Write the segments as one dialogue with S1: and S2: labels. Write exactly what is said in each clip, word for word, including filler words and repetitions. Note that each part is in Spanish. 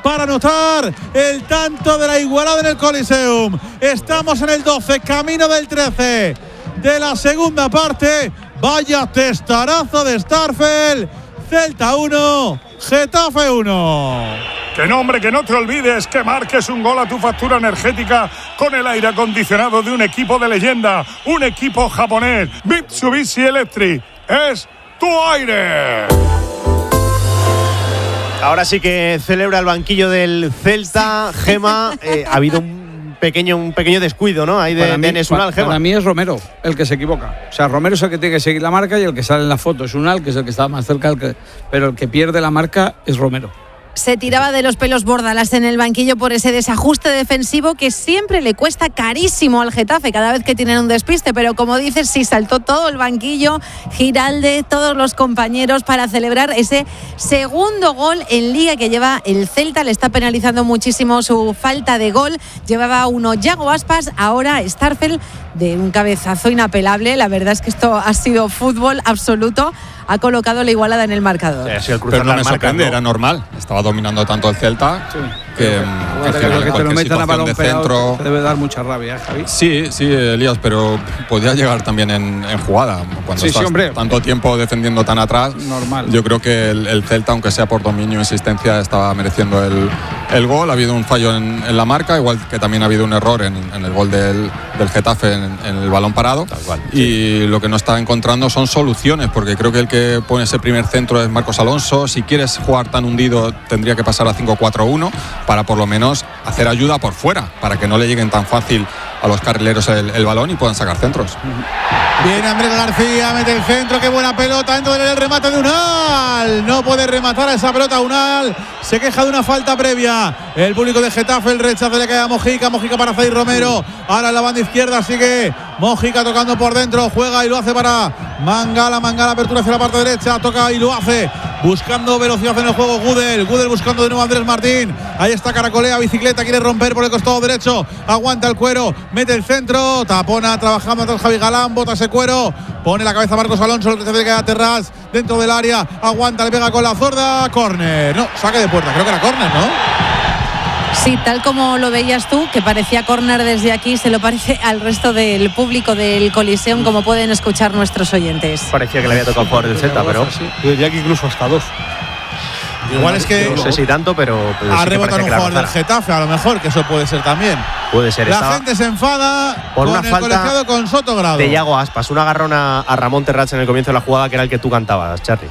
S1: para anotar el tanto de la igualada en el Coliseum. Estamos en el doce, camino del trece de la segunda parte. Vaya testarazo de Starfel. Celta uno, Getafe uno.
S2: Que no, hombre, que no te olvides que marques un gol a tu factura energética con el aire acondicionado de un equipo de leyenda, un equipo japonés. Mitsubishi Electric es tu aire.
S3: Ahora sí que celebra el banquillo del Celta, Gema. Eh, ha habido un pequeño, un pequeño descuido, ¿no? Ahí de,
S4: para mí,
S3: de Enes Unal,
S4: para,
S3: Gema.
S4: Para mí es Romero el que se equivoca. O sea, Romero es el que tiene que seguir la marca y el que sale en la foto es Unal, que es el que está más cerca, el que, pero el que pierde la marca es Romero.
S5: Se tiraba de los pelos Bordalas en el banquillo por ese desajuste defensivo que siempre le cuesta carísimo al Getafe cada vez que tienen un despiste, pero como dices, sí, saltó todo el banquillo, Giralde, todos los compañeros para celebrar ese segundo gol en Liga que lleva el Celta. Le está penalizando muchísimo su falta de gol. Llevaba uno Yago Aspas, ahora Starfel de un cabezazo inapelable. La verdad es que esto ha sido fútbol absoluto. Ha colocado la igualada en el marcador.
S6: Sí, pero no me sorprende, era normal. Estaba dominando tanto el Celta sí. que, que,
S4: que,
S6: que,
S4: que te lo metan a balón
S6: de
S4: pegado,
S6: centro.
S4: Te debe dar mucha rabia, ¿eh, Javi?
S6: Sí, sí, Elías, pero podía llegar también en, en jugada. Cuando
S4: sí,
S6: estás
S4: sí, hombre.
S6: tanto tiempo defendiendo tan atrás,
S4: normal.
S6: Yo creo que el, el Celta, aunque sea por dominio e insistencia, estaba mereciendo el, el gol. Ha habido un fallo en, en la marca, igual que también ha habido un error en, en el gol del, del Getafe en, en el balón parado.
S3: Tal cual,
S6: y sí. Lo que no está encontrando son soluciones, porque creo que el que pone ese primer centro es Marcos Alonso. Si quieres jugar tan hundido, tendría que pasar a cinco cuatro uno para por lo menos hacer ayuda por fuera, para que no le lleguen tan fácil a los carrileros el, el balón y puedan sacar centros.
S1: Viene Andrés García, mete el centro, qué buena pelota, dentro del remate de Unal. No puede rematar a esa pelota Unal. Se queja de una falta previa. El público de Getafe, el rechazo le cae a Mojica. Mojica para Zaid Romero. Ahora en la banda izquierda sigue Mojica tocando por dentro. Juega y lo hace para Mangala. Mangala, apertura hacia la parte derecha. Toca y lo hace. Buscando velocidad en el juego Gudel. Gudel buscando de nuevo a Andrés Martín. Ahí está Caracolea, bicicleta, quiere romper por el costado derecho. Aguanta el cuero, mete el centro. Tapona trabajando atrás Javi Galán. Bota ese cuero. Pone la cabeza Marcos Alonso. El que se queda Terrás dentro del área. Aguanta, le pega con la zurda. Córner. No, saque de puerta. Creo que era córner, ¿no?
S5: Sí, tal como lo veías tú, que parecía córner desde aquí, se lo parece al resto del público del Coliseum, como pueden escuchar nuestros oyentes.
S3: Parecía que le había tocado al jugador del Celta, pero
S4: yo diría que incluso hasta dos.
S1: Igual es que
S3: no sé si tanto, pero, pero
S1: ha
S3: sí
S1: rebotado un jugador del Getafe, a lo mejor, que eso puede ser también.
S3: Puede ser.
S1: La gente se enfada
S3: por
S1: con
S3: una
S1: el
S3: falta
S1: colegiado con Sotogrado.
S3: De Yago Aspas, un agarrón a, a Ramón Terrats en el comienzo de la jugada, que era el que tú cantabas, Charly.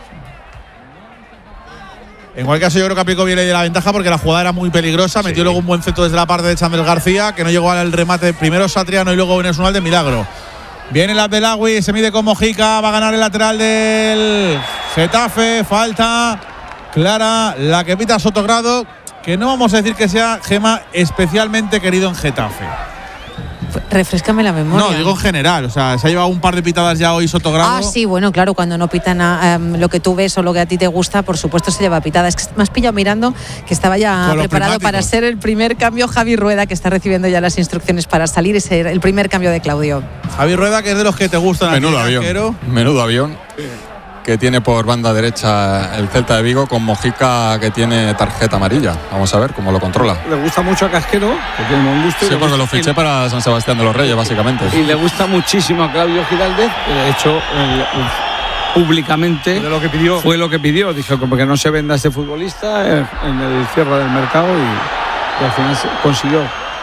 S1: En cualquier caso, yo creo que aplicó bien de la ventaja porque la jugada era muy peligrosa.
S3: Sí.
S1: Metió luego un buen centro desde la parte de Andrés García, que no llegó al remate. Primero Satriano y luego Enes Unal de milagro. Viene el Abdelawi, se mide con Mojica. Va a ganar el lateral del Getafe. Falta clara, la que pita Sotogrado, que no vamos a decir que sea, Gema, especialmente querido en Getafe.
S5: Refréscame la memoria.
S1: No, digo en general, o sea, se ha llevado un par de pitadas ya hoy Sotogrado.
S5: Ah, sí, bueno, claro, cuando no pitan a, um, lo que tú ves o lo que a ti te gusta, por supuesto se lleva pitada. Es que me has pillado mirando que estaba ya
S1: Con
S5: preparado para ser el primer cambio Javi Rueda, que está recibiendo ya las instrucciones para salir y ser el primer cambio de Claudio.
S1: Javi Rueda, que es de los que te gustan.
S6: Menudo
S1: aquí,
S6: avión,
S1: arquero.
S6: menudo avión. Que tiene por banda derecha el Celta de Vigo, con Mojica, que tiene tarjeta amarilla. Vamos a ver cómo lo controla.
S4: Le gusta mucho a Casquero, que tiene buen gusto.
S6: Sí, porque lo fiché para San Sebastián de los Reyes, básicamente.
S4: Y le gusta muchísimo a Claudio Giraldez, que de hecho el, el, públicamente
S1: de lo que pidió.
S4: fue lo que pidió. Dijo como que no se venda este futbolista en, en el cierre del mercado y, y al final consiguió.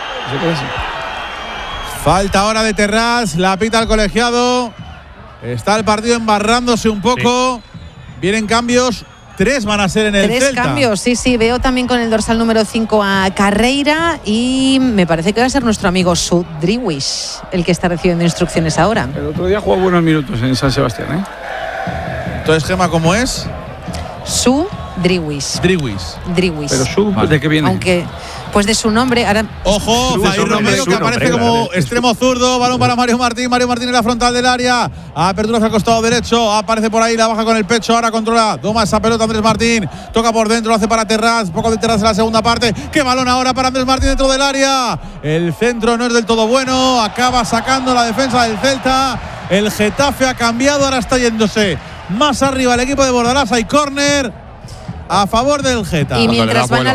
S1: Falta ahora de Terrás, la pita el colegiado. Está el partido embarrándose un poco. Sí. Vienen cambios. Tres van a ser en el
S5: Tres
S1: Celta.
S5: cambios, sí, sí. Veo también con el dorsal número cinco a Carreira y me parece que va a ser nuestro amigo Su Driwish el que está recibiendo instrucciones ahora.
S4: El otro día jugó buenos minutos en San Sebastián, ¿eh?
S1: Entonces, Gema, ¿cómo es?
S5: Su Driwish.
S1: Driwish.
S5: Driwish.
S4: Pero Su,
S5: vale.
S4: ¿de qué viene?
S5: Aunque, pues de su nombre. Ahora...
S1: Ojo, Zaid Romero, que aparece como extremo zurdo. Balón para Mario Martín. Mario Martín en la frontal del área. Apertura hacia el costado derecho. Aparece por ahí, la baja con el pecho. Ahora controla. Toma esa pelota Andrés Martín. Toca por dentro, lo hace para Terrás. Poco de Terrás en la segunda parte. ¡Qué balón ahora para Andrés Martín dentro del área! El centro no es del todo bueno. Acaba sacando la defensa del Celta. El Getafe ha cambiado. Ahora está yéndose más arriba el equipo de Bordalás. Hay córner a favor del Getafe.
S5: Y mientras van a